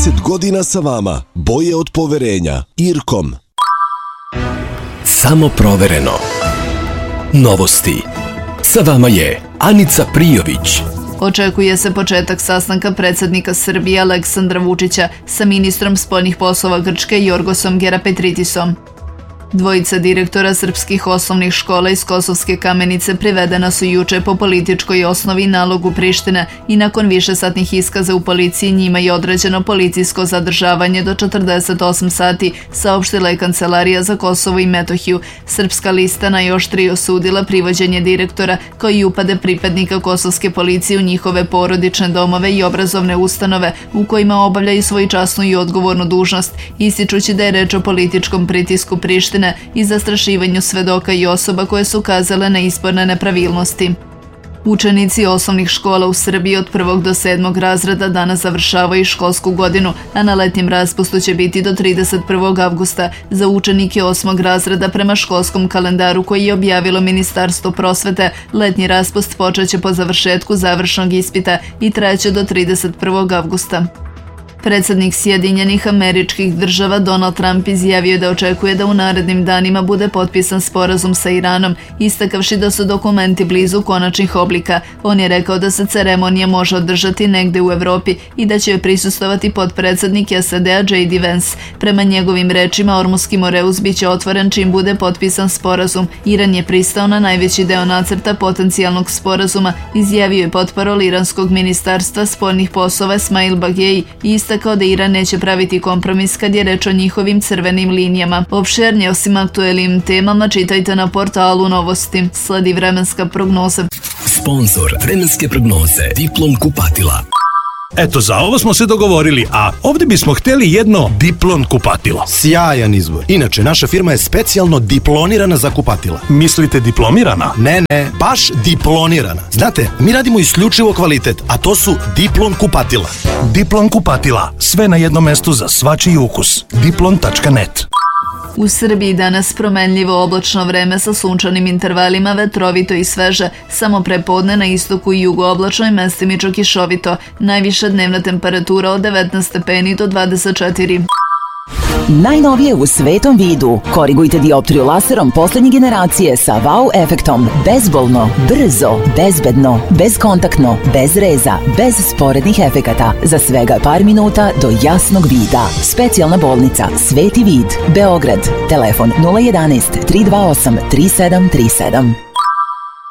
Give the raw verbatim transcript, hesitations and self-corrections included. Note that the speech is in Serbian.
trideset godina sa vama. Boje od poverenja. Irkom. Samo provereno. Novosti. Sa vama je Anica Prijović. Očekuje se početak sastanka predsjednika Srbije Aleksandra Vučića sa ministrom spoljnih poslova Grčke Jorgosom Gerapetritisom. Dvojica direktora srpskih osnovnih škola iz Kosovske Kamenice privedena su juče po političkoj osnovi nalogu Prištine i nakon višesatnih iskaza u policiji njima je određeno policijsko zadržavanje do četrdeset osam sati, saopštila je Kancelarija za Kosovo i Metohiju. Srpska lista najoštrije osudila privođenje direktora kao i upade pripadnika kosovske policije u njihove porodične domove i obrazovne ustanove u kojima obavljaju svoju časnu i odgovornu dužnost, ističući da je reč o političkom pritisku Prištine i zastrašivanju svedoka i osoba koje su ukazale na izborne nepravilnosti. Učenici osnovnih škola u Srbiji od prvog do sedmog razreda danas završavaju školsku godinu, a na letnjem raspustu će biti do trideset prvog avgusta. Za učenike osmog razreda prema školskom kalendaru koji je objavilo Ministarstvo prosvete, letnji raspust počeće po završetku završnog ispita i trajeće do trideset prvog avgusta. Predsjednik Sjedinjenih Američkih Država Donald Trump izjavio da očekuje da u narednim danima bude potpisan sporazum sa Iranom, istakavši da su dokumenti blizu konačnih oblika. On je rekao da se ceremonija može održati negde u Evropi i da će joj prisustovati potpredsjednik S A D-a J D Vance. Prema njegovim rečima, Ormuski Moreus biće otvoren čim bude potpisan sporazum. Iran je pristao na najveći deo nacrta potencijalnog sporazuma, izjavio je potparol iranskog ministarstva spoljnih poslova Esmail Bagei i istakao da Iran neće praviti kompromis kad je reč o njihovim crvenim linijama. Opširnije osim aktuelnim temama čitajte na portalu Novosti. Sledi vremenska prognoza. Sponzor vremenske prognoze Diplom kupatila. Eto, za ovo smo se dogovorili, a ovdje bismo htjeli jedno Diplon kupatilo. Sjajan izbor. Inače, naša firma je specijalno diplonirana za kupatila. Mislite diplomirana? Ne, ne, baš diplonirana. Znate, mi radimo isključivo kvalitet, a to su Diplon kupatila. Diplon kupatila. Sve na jednom mestu za svačiji ukus. diplon tačka net. U Srbiji danas promenljivo oblačno vreme sa sunčanim intervalima, vetrovito i sveže, samo prepodne na istoku i jugu oblačno i mestimično kišovito. Najviša dnevna temperatura od devetnaest stepeni do dvadeset četiri. Najnovije u svetom vidu. Korigujte dioptriju laserom poslednje generacije sa wow efektom. Bezbolno, brzo, bezbedno, bezkontaktno, bez reza, bez sporednih efekata. Za svega par minuta do jasnog vida. Specijalna bolnica Sveti vid, Beograd. Telefon nula jedanaest tri dva osam tri sedam tri sedam.